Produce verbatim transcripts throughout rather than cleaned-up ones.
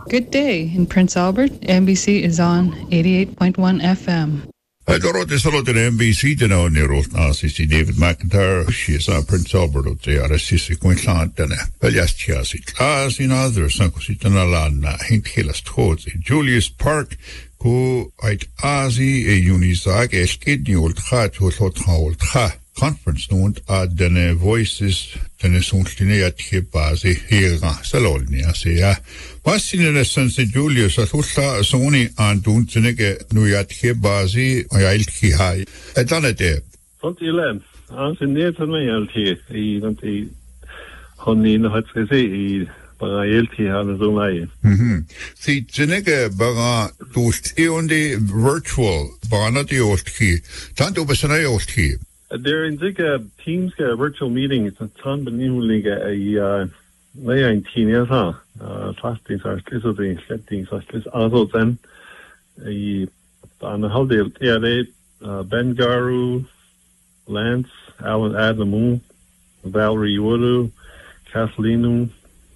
Good day. In Prince Albert, N B C is on eighty-eight point one F M. Dorothy Solotin N B C dina nirult nasi David McIntyre she is on Prince Albert of the Arasisi Queensland dina Valiastiasi class in other Sankositana Lana Hinkilas Toads Julius Park who ait Asi a Unizag a skidney old hat who thought how ha conference known at the voices dene Suntinia Tibazi here Salolnia say was in a sense Julius at Husla Sony and Dunzinege Nuyat Hibazi Oilki High. I done it there. Fontilen, as in near to my L T, he don't he honey no hat say but I L T has his own eye. Hm. See, Zinege Baga dost only virtual, but not the old key. Tanto Besana old key. There in Zika Teams virtual meetings, it's on the new league a nineteen years, huh? Uh, fasting, so this is the setting, so this also then a on the holiday, yeah, they Ben Garu, Lance, Alan Adamu, Valerie Woodou, Kathleen,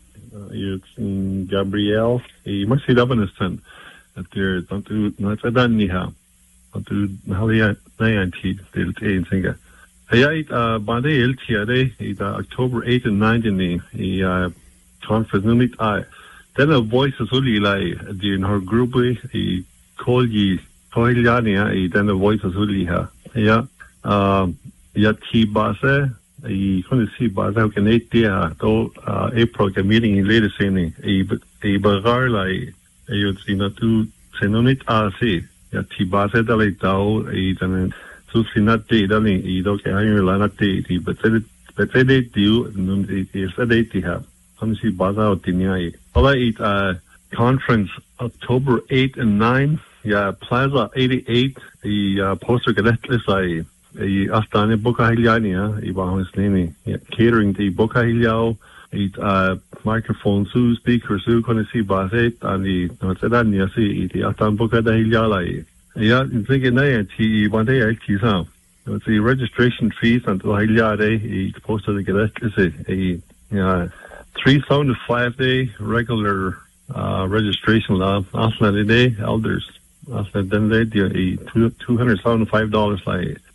it's Gabrielle, he must see up in his tent that there don't do not a done anyhow. To Halia nineteen, the eight singer. Hey, uh, by the L T A, it's October eighth and ninth in the uh, conference. Unit I then a voice is only like in her group. He called ye, called Yania, then a voice is only her. Yeah, um, yeah, T Basa, he couldn't see Basa can eight year, though, uh, April, a meeting in later saying, a bagar like, you'd see not to send on it, I see. Ja, Tibase da lei dau e dan so sinat de da ni e do ke ayo la na te ti betel betel de tiu nun e e sa de ti ha ham si baza o tinia e ola it uh conference October eighth and ninth ja Plaza eighty-eight e uh, poster galet sai e astane boka hiliania e ba hos neni catering the boka hiliao it uh microphone su speaker su kone si base ani no seda ni si it atan boka da hilia e yeah in thinking na ti one day I ti sa it's the registration fees and hilia day it posted to get is a yeah three thousand five day regular uh registration law after the day elders after then they do a two hundred seventy five dollars like